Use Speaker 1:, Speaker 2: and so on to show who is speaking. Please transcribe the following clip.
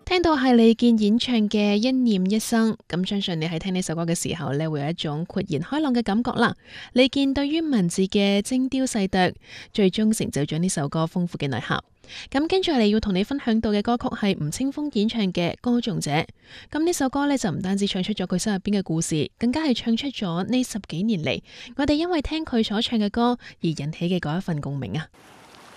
Speaker 1: 聽到係李健演唱嘅《一念一生》，咁相信你喺聽呢首歌嘅時候呢，會有一種豁然開朗嘅感覺啦。李健對於文字嘅精雕細琢，最終成就咗呢首歌豐富嘅內涵。咁跟住嚟要同你分享到嘅歌曲係吳青峰演唱嘅《歌頌者》。咁呢首歌呢，就唔單止唱出咗佢心入邊嘅故事，更加係唱出咗呢10幾年嚟我哋因為聽佢所唱嘅歌而引起嘅嗰一份共鳴啊！